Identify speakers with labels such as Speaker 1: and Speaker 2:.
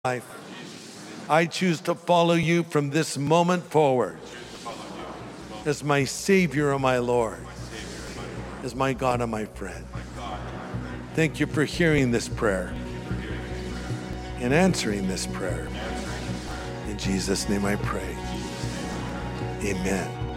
Speaker 1: life. I choose to follow you from this moment forward as my Savior and my Lord, as my God and my friend. Thank you for hearing this prayer and answering this prayer. In Jesus' name I pray. Amen.